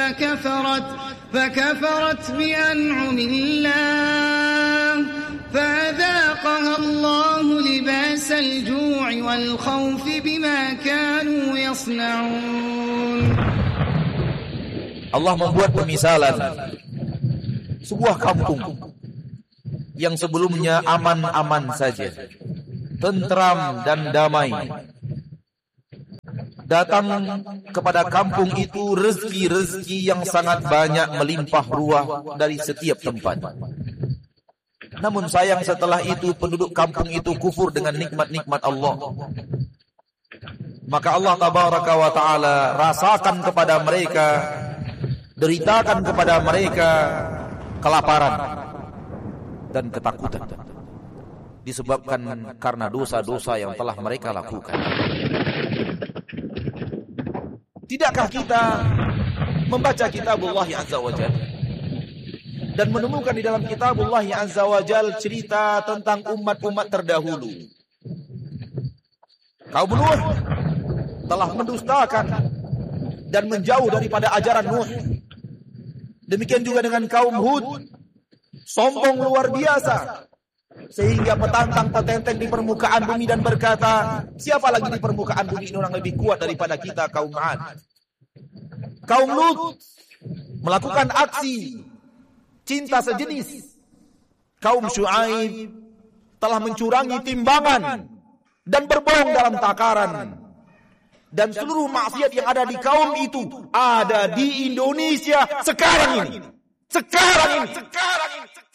فكفرت بأنعم الله فأذاقها الله لباس الجوع والخوف بما كانوا يصنعون. Allah membuat pemisalan sebuah kampung yang sebelumnya aman-aman saja, tentram dan damai. Datang kepada kampung itu rezeki-rezeki yang sangat banyak melimpah ruah dari setiap tempat. Namun sayang setelah itu penduduk kampung itu kufur dengan nikmat-nikmat Allah. Maka Allah tabaraka wa ta'ala rasakan kepada mereka, deritakan kepada mereka kelaparan dan ketakutan, disebabkan karena dosa-dosa yang telah mereka lakukan. Tidakkah kita membaca kitabullah azza wa jalla dan menemukan di dalam kitabullah azza wa jalla cerita tentang umat-umat terdahulu? Kaum Nuh telah mendustakan dan menjauh daripada ajaran Nuh. Demikian juga dengan kaum Hud, sombong luar biasa sehingga petantang-petenteng di permukaan bumi dan berkata, siapa lagi di permukaan bumi ini orang lebih kuat daripada kita, kaum Ad. Kaum Lut melakukan aksi cinta sejenis. Kaum Syuaib telah mencurangi timbangan dan berbohong dalam takaran. Dan seluruh maksiat yang ada di kaum itu ada di Indonesia sekarang ini. Sekarang ini.